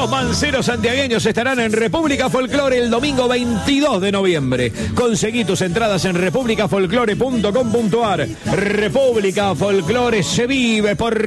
Los manceros santiagueños estarán en República Folclore el domingo 22 de noviembre. Conseguí tus entradas en republicafolclore.com.ar. República Folclore se vive por